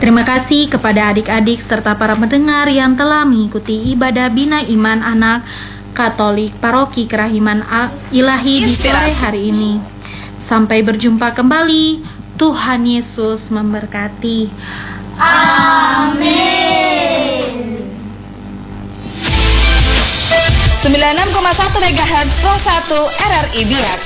Terima kasih kepada adik-adik serta para pendengar yang telah mengikuti ibadah Bina Iman Anak Katolik Paroki Kerahiman Ilahi di sore hari ini. Sampai berjumpa kembali. Tuhan Yesus memberkati. Amin. 96,1 MHz Pro 1 RRI Biak.